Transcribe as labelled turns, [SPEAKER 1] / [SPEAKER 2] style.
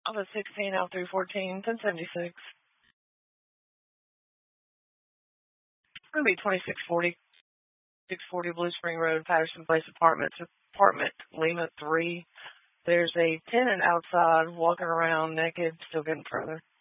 [SPEAKER 1] Office 16, out 314, 1076. It's going to be 2640, 640 Blue Spring Road, Patterson Place Apartments, apartment Lima 3. There's a tenant outside walking around naked, still getting further.